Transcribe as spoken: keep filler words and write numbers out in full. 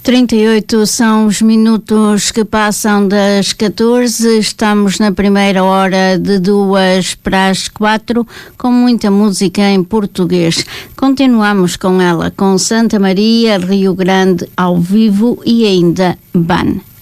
trinta e oito são os minutos que passam das catorze. Estamos na primeira hora de duas para as quatro, com muita música em português. Continuamos com ela, com Santa Maria, Rio Grande ao vivo e ainda Ban.